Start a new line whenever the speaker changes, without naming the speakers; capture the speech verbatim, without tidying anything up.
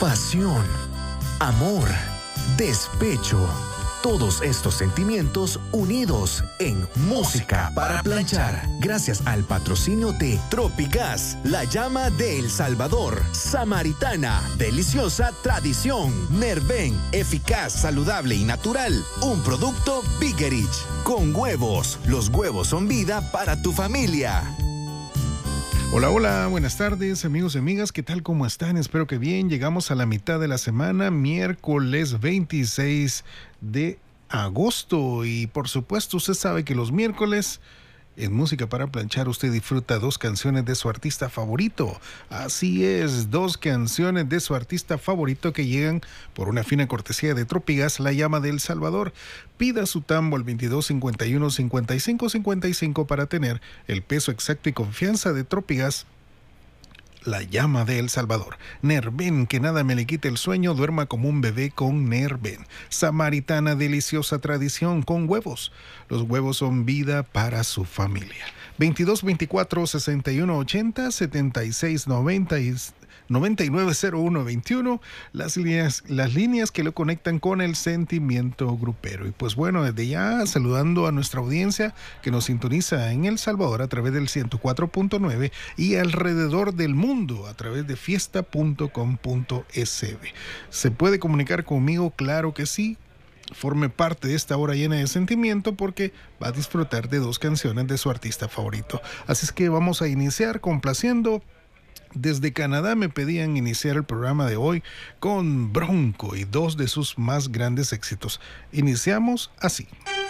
pasión, amor, despecho. Todos estos sentimientos unidos en Música para Planchar. Gracias al patrocinio de Tropigas, la llama de El Salvador. Samaritana, deliciosa tradición. Nerven, eficaz, saludable y natural. Un producto Biggerich. Con huevos. Los huevos son vida para tu familia.
Hola, hola, buenas tardes amigos y amigas, ¿qué tal? ¿Cómo están? Espero que bien. Llegamos a la mitad de la semana, miércoles veintiséis de agosto, y por supuesto usted sabe que los miércoles en Música para Planchar usted disfruta dos canciones de su artista favorito. Así es, dos canciones de su artista favorito que llegan por una fina cortesía de Tropigas, la llama de El Salvador. Pida su tambo al veintidós cincuenta y uno cincuenta y cinco cincuenta y cinco para tener el peso exacto y confianza de Tropigas, la llama de El Salvador. Nerven, que nada me le quite el sueño, duerma como un bebé con Nerven. Samaritana, deliciosa tradición con huevos. Los huevos son vida para su familia. veintidós veinticuatro sesenta y uno ochenta setenta y seis noventa y noventa y nueve cero uno veintiuno, las líneas, las líneas que lo conectan con el sentimiento grupero. Y pues bueno, desde ya saludando a nuestra audiencia que nos sintoniza en El Salvador a través del ciento cuatro punto nueve y alrededor del mundo a través de fiesta punto com punto es be. ¿Se puede comunicar conmigo? Claro que sí. Forme parte de esta hora llena de sentimiento porque va a disfrutar de dos canciones de su artista favorito. Así es que vamos a iniciar complaciendo. Desde Canadá me pedían iniciar el programa de hoy con Bronco y dos de sus más grandes éxitos. Iniciamos así.